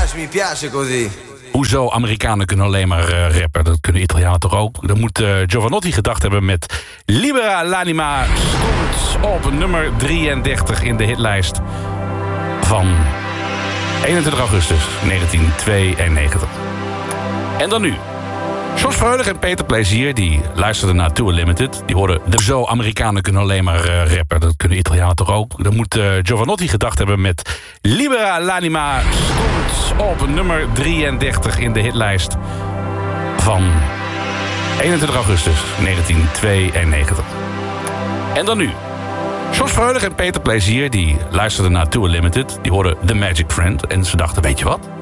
mi piace così. Hoezo, Amerikanen kunnen alleen maar rappen? Dat kunnen Italianen toch ook? Dan moet Jovanotti gedacht hebben met Libera l'anima. Stond op nummer 33 in de hitlijst van 21 augustus 1992. En dan nu. Jos Freulich en Peter Plezier, die luisterden naar Too Limited. Die hoorden, zo, Amerikanen kunnen alleen maar rappen. Dat kunnen Italianen toch ook? Dan moet Jovanotti gedacht hebben met Libera l'anima. Stond op nummer 33 in de hitlijst van 21 augustus 1992. En dan nu. Jos Freulich en Peter Plezier, die luisterden naar Too Limited. Die hoorden The Magic Friend. En ze dachten, weet je wat?